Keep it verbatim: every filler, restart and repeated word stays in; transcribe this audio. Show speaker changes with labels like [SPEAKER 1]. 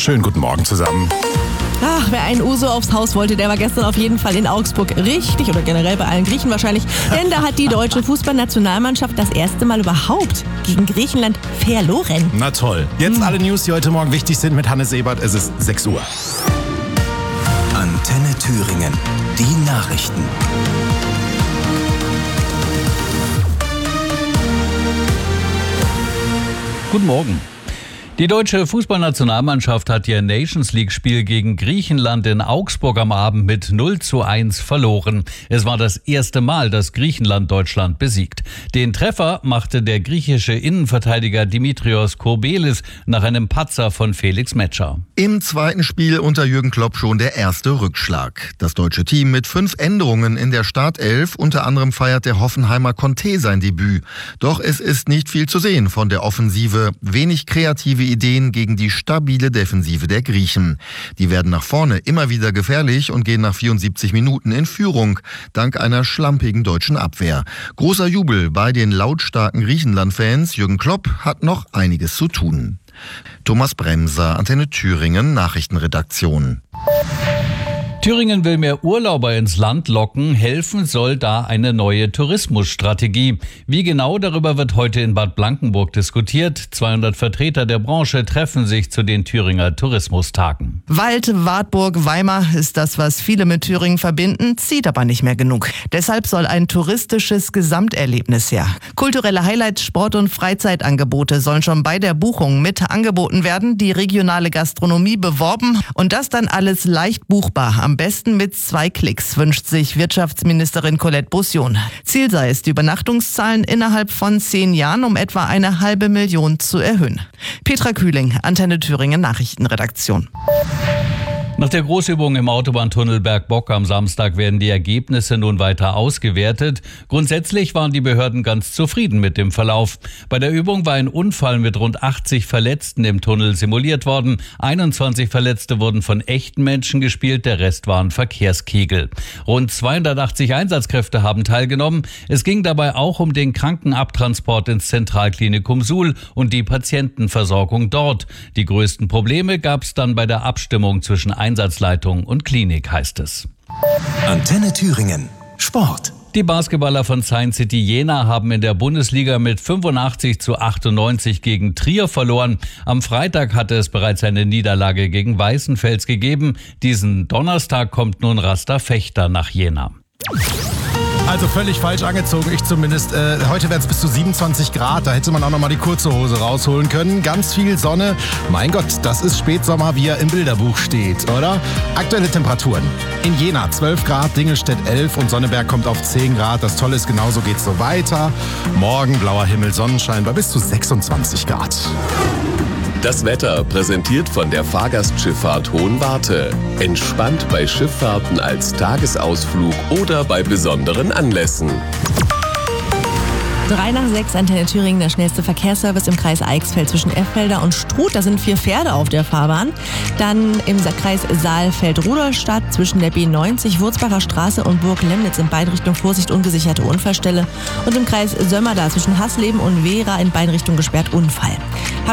[SPEAKER 1] Schönen guten Morgen zusammen.
[SPEAKER 2] Ach, wer einen Uso aufs Haus wollte, der war gestern auf jeden Fall in Augsburg richtig oder generell bei allen Griechen wahrscheinlich. Denn da hat die deutsche Fußballnationalmannschaft das erste Mal überhaupt gegen Griechenland verloren.
[SPEAKER 1] Na toll. Jetzt hm. alle News, die heute Morgen wichtig sind mit Hannes Ebert. Es ist sechs Uhr.
[SPEAKER 3] Antenne Thüringen. Die Nachrichten.
[SPEAKER 4] Guten Morgen. Die deutsche Fußballnationalmannschaft hat ihr Nations-League-Spiel gegen Griechenland in Augsburg am Abend mit null zu eins verloren. Es war das erste Mal, dass Griechenland Deutschland besiegt. Den Treffer machte der griechische Innenverteidiger Dimitrios Kourbelis nach einem Patzer von Felix Metscher.
[SPEAKER 5] Im zweiten Spiel unter Jürgen Klopp schon der erste Rückschlag. Das deutsche Team mit fünf Änderungen in der Startelf. Unter anderem feiert der Hoffenheimer Conte sein Debüt. Doch es ist nicht viel zu sehen von der Offensive. Wenig kreative Ideen gegen die stabile Defensive der Griechen. Die werden nach vorne immer wieder gefährlich und gehen nach vierundsiebzig Minuten in Führung, dank einer schlampigen deutschen Abwehr. Großer Jubel bei den lautstarken Griechenland-Fans. Jürgen Klopp hat noch einiges zu tun. Thomas Bremser, Antenne Thüringen, Nachrichtenredaktion.
[SPEAKER 4] Thüringen will mehr Urlauber ins Land locken. Helfen soll da eine neue Tourismusstrategie. Wie genau, darüber wird heute in Bad Blankenburg diskutiert. zweihundert Vertreter der Branche treffen sich zu den Thüringer Tourismustagen.
[SPEAKER 6] Wald, Wartburg, Weimar ist das, was viele mit Thüringen verbinden, zieht aber nicht mehr genug. Deshalb soll ein touristisches Gesamterlebnis her. Kulturelle Highlights, Sport- und Freizeitangebote sollen schon bei der Buchung mit angeboten werden, die regionale Gastronomie beworben und das dann alles leicht buchbar. Am besten mit zwei Klicks, wünscht sich Wirtschaftsministerin Colette Bussion. Ziel sei es, die Übernachtungszahlen innerhalb von zehn Jahren um etwa eine halbe Million zu erhöhen. Petra Kühling, Antenne Thüringen Nachrichtenredaktion.
[SPEAKER 4] Nach der Großübung im Autobahntunnel Bergbock am Samstag werden die Ergebnisse nun weiter ausgewertet. Grundsätzlich waren die Behörden ganz zufrieden mit dem Verlauf. Bei der Übung war ein Unfall mit rund achtzig Verletzten im Tunnel simuliert worden. einundzwanzig Verletzte wurden von echten Menschen gespielt, der Rest waren Verkehrskegel. Rund zweihundertachtzig Einsatzkräfte haben teilgenommen. Es ging dabei auch um den Krankenabtransport ins Zentralklinikum Suhl und die Patientenversorgung dort. Die größten Probleme gab es dann bei der Abstimmung zwischen Einsatzleitung und Klinik, heißt es.
[SPEAKER 3] Antenne Thüringen. Sport.
[SPEAKER 4] Die Basketballer von Science City Jena haben in der Bundesliga mit fünfundachtzig zu achtundneunzig gegen Trier verloren. Am Freitag hatte es bereits eine Niederlage gegen Weißenfels gegeben. Diesen Donnerstag kommt nun Rasta Fechter nach Jena.
[SPEAKER 1] Also völlig falsch angezogen, ich zumindest. Äh, heute werden es bis zu siebenundzwanzig Grad, da hätte man auch noch mal die kurze Hose rausholen können. Ganz viel Sonne. Mein Gott, das ist Spätsommer, wie er im Bilderbuch steht, oder? Aktuelle Temperaturen. In Jena zwölf Grad, Dingelstedt elf und Sonneberg kommt auf zehn Grad. Das Tolle ist, genauso geht's so weiter. Morgen blauer Himmel, Sonnenschein bei bis zu sechsundzwanzig Grad.
[SPEAKER 7] Das Wetter präsentiert von der Fahrgastschifffahrt Hohenwarte. Entspannt bei Schifffahrten als Tagesausflug oder bei besonderen Anlässen.
[SPEAKER 2] Drei nach sechs, Antenne Thüringen, der schnellste Verkehrsservice im Kreis Eichsfeld zwischen Effelder und Struth. Da sind vier Pferde auf der Fahrbahn. Dann im Kreis Saalfeld-Rudolstadt zwischen der B neunzig, Wurzbacher Straße und Burg Lemnitz in beiden Richtungen Vorsicht, ungesicherte Unfallstelle. Und im Kreis Sömmerda zwischen Hassleben und Wehra in beiden Richtungen gesperrt Unfall.